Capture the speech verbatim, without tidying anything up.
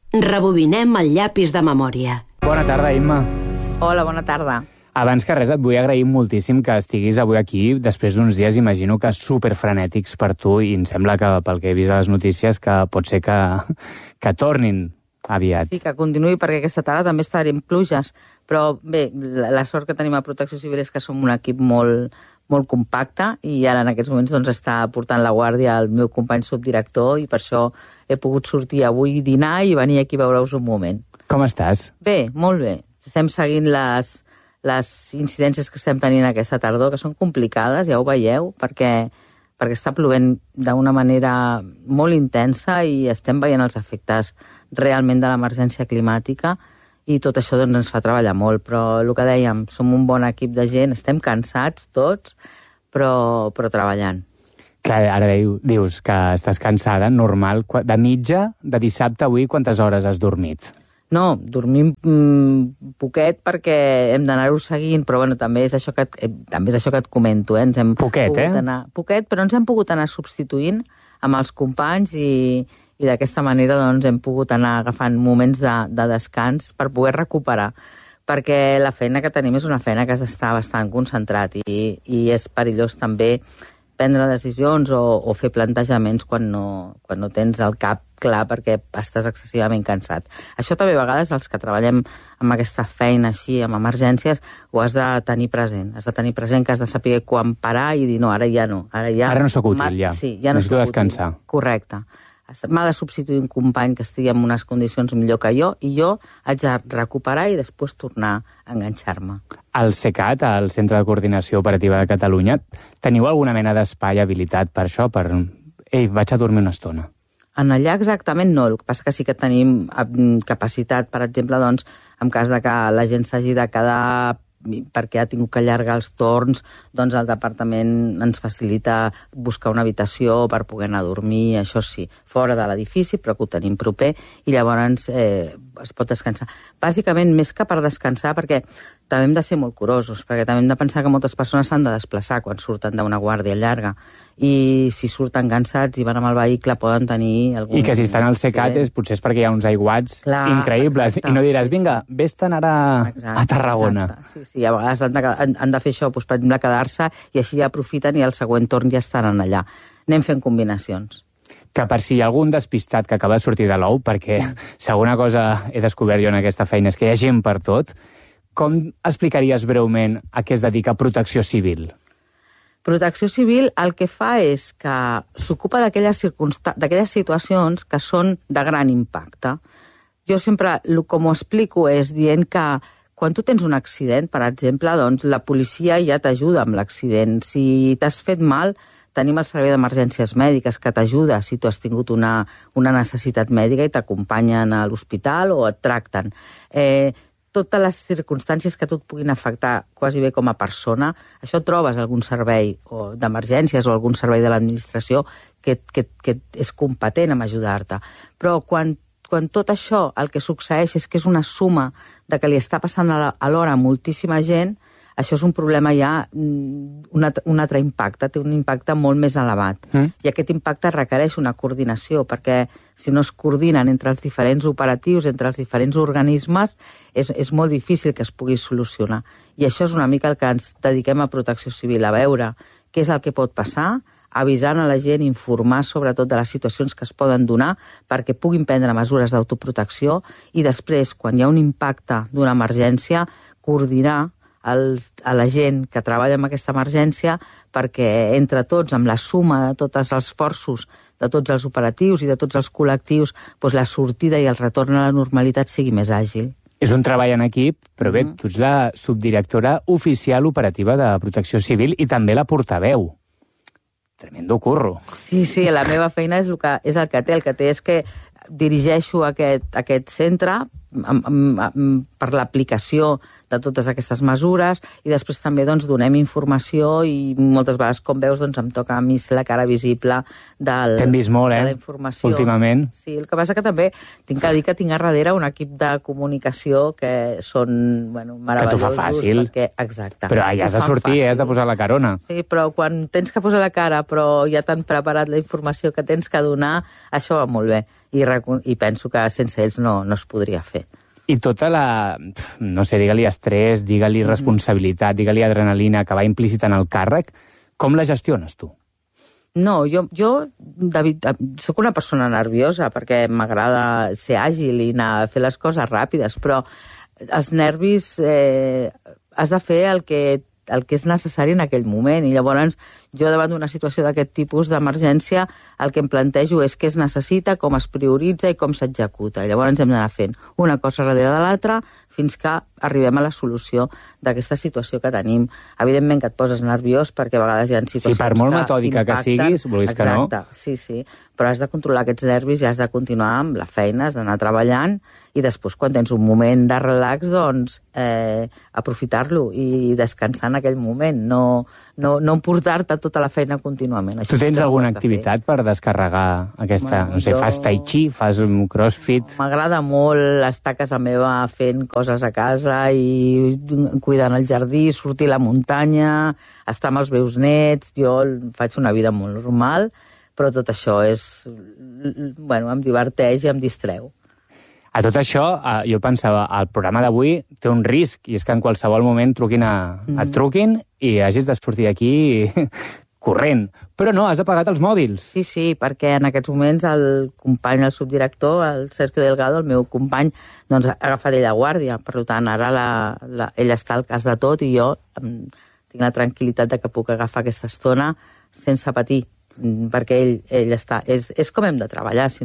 Rebobinem el llapis de memòria. Bona tarda, Imma. Hola, bona tarda. Abans que res, et vull agrair moltíssim que estiguis avui aquí, després d'uns dies, imagino que superfrenètics per tu, i em sembla que, pel que he vist a les notícies, que pot ser que, que tornin aviat. Sí, que continuï, perquè aquesta tarda també estarem pluges, però bé, la, la sort que tenim a Protecció Civil és que som un equip molt, molt compacte, i ara en aquests moments doncs, està portant la guàrdia el meu company subdirector, i per això he pogut sortir avui, dinar i venir aquí a veure-us un moment. Com estàs? Bé, molt bé. Estem seguint les... les incidències que estem tenint aquesta tardor, que són complicades, ja ho veieu, perquè, perquè està plovent d'una manera molt intensa i estem veient els efectes realment de l'emergència climàtica, i tot això doncs, ens fa treballar molt. Però el que dèiem, som un bon equip de gent, estem cansats tots, però, però treballant. Clar, ara dius que estàs cansada, normal. De mitja, de dissabte avui, quantes hores has dormit? No, dormim mm, poquet perquè hem d'anar-ho seguint, però bueno, també és això que et, eh, també és això que et comento. Eh? Ens hem poquet, eh? Anar, poquet, però ens hem pogut anar substituint amb els companys i, i d'aquesta manera doncs, hem pogut anar agafant moments de, de descans per poder recuperar. Perquè la feina que tenim és una feina que has d'estar bastant concentrat i, i és perillós també prendre decisions o, o fer plantejaments quan no, quan no tens el cap clar perquè estàs excessivament cansat. Això també a vegades els que treballem amb aquesta feina així, amb emergències, ho has de tenir present. Has de tenir present que has de saber quan parar i dir no, ara ja no. Ara, ja ara no sóc útil, ja. Sí, ja no Necessito descansar. Correcte. M'ha de substituir un company que estigui en unes condicions millor que jo i jo haig de recuperar i després tornar a enganxar-me. Al CECAT, al Centre de Coordinació Operativa de Catalunya, teniu alguna mena d'espai habilitat per això? Per... Ei, vaig a dormir una estona. En allà exactament no, el que passa que sí que tenim capacitat, per exemple, doncs, en cas de que la gent s'hagi de quedar perquè ha tingut que allargar els torns, doncs el departament ens facilita buscar una habitació per poder anar a dormir, això sí, fora de l'edifici, però que ho tenim proper, i llavors eh, es pot descansar. Bàsicament, més que per descansar, perquè també hem de ser molt curosos, perquè també hem de pensar que moltes persones s'han de desplaçar quan surten d'una guàrdia llarga, i si surten cansats i van amb el vehicle poden tenir algun... I que si estan al CECAT és, potser és perquè hi ha uns aiguats Clar, increïbles, exacte, i no diràs, sí, vinga, sí. vés-te'n ara exacte, a Tarragona. Exacte. Sí, sí, a vegades han de, han, han de fer això, doncs, per exemple, quedar-se, i així ja aprofiten i al següent torn ja estaran allà. Anem fent combinacions. Que per si hi ha algun despistat que acaba de sortir de l'ou, perquè si alguna cosa he descobert jo en aquesta feina és que hi ha gent per tot, com explicaries breument a què es dedica Protecció Civil? Protecció Civil el que fa és que s'ocupa d'aquelles circunstà... d'aquelles situacions que són de gran impacte. Jo sempre, com ho explico, és dient que quan tu tens un accident, per exemple, doncs la policia ja t'ajuda amb l'accident. Si t'has fet mal, tenim el servei d'emergències mèdiques que t'ajuda si tu has tingut una, una necessitat mèdica i t'acompanyen a l'hospital o et tracten. Eh, totes les circumstàncies que tu et puguin afectar quasi bé com a persona, això trobes algun servei d'emergències o algun servei de l'administració que, que, que és competent en ajudar-te. Però quan, quan tot això el que succeeix és que és una suma de que li està passant alhora a moltíssima gent, això és un problema ja, un altre, un altre impacte, té un impacte molt més elevat. Mm. I aquest impacte requereix una coordinació, perquè si no es coordinen entre els diferents operatius, entre els diferents organismes, és, és molt difícil que es pugui solucionar. I això és una mica el que ens dediquem a Protecció Civil, a veure què és el que pot passar, avisant a la gent, informar sobretot de les situacions que es poden donar perquè puguin prendre mesures d'autoprotecció i després, quan hi ha un impacte d'una emergència, coordinar El, a la gent que treballa en aquesta emergència perquè entre tots, amb la suma de tots els esforços de tots els operatius i de tots els col·lectius, doncs la sortida i el retorn a la normalitat sigui més àgil. És un treball en equip, però bé, mm. tu ets la subdirectora oficial operativa de Protecció Civil i també la portaveu. Tremendo curro. Sí, sí, la meva feina és el que, és el que té. El que té és que dirigeixo aquest, aquest centre amb, amb, amb, per l'aplicació de totes aquestes mesures i després també doncs, donem informació i moltes vegades, com veus, doncs, em toca a mi ser la cara visible del, T'hem vist molt, eh? de la informació. Últimament. Sí, el que passa que també tinc que dir que tinc a darrere un equip de comunicació que són bueno, meravellosos. Que t'ho fa fàcil. Perquè, exacte. Però allà has de sortir, eh? Has de posar la carona. Sí, però quan tens que posar la cara però ja t'han preparat la informació que tens que donar, això va molt bé. i, i penso que sense ells no, no es podria fer. I tota la, no sé, digue-li estrès, digue-li responsabilitat, digue-li adrenalina que va implícita en el càrrec, com la gestiones tu? No, jo, jo David, soc una persona nerviosa perquè m'agrada ser àgil i anar a fer les coses ràpides, però els nervis eh, has de fer el que, el que és necessari en aquell moment, i llavors jo davant d'una situació d'aquest tipus d'emergència el que em plantejo és què es necessita, com es prioritza i com s'executa. Llavors hem d'anar fent una cosa darrere de l'altra fins que arribem a la solució d'aquesta situació que tenim. Evidentment que et poses nerviós perquè a vegades hi ha situacions sí, per molt que metòdica que siguis, vulguis que no. Exacte, sí, sí. Però has de controlar aquests nervis i has de continuar amb la feina, has d'anar treballant i després quan tens un moment de relax, doncs eh, aprofitar-lo i descansar en aquell moment, no, no, no emportar-te tota la feina contínuament. Això tu tens sí alguna activitat per descarregar aquesta, bueno, no sé, jo... fas tai chi, fas un crossfit? M'agrada molt estar a casa meva fent coses a casa i cuidant el jardí, sortir a la muntanya, estar amb els meus nets, jo faig una vida molt normal, però tot això és, bueno, em diverteix i em distreu. A tot això, jo pensava, el programa d'avui té un risc, i és que en qualsevol moment truquin a, mm. et truquin i hagis de sortir d'aquí corrent. Però no, has apagat els mòbils. Sí, sí, perquè en aquests moments el company, el subdirector, el Sergio Delgado, el meu company, doncs ha agafat ell a guàrdia. Per tant, ara la, la, ell està al cas de tot i jo em, tinc la tranquil·litat de que puc agafar aquesta estona sense patir, perquè ell, ell està... És, és com hem de treballar, si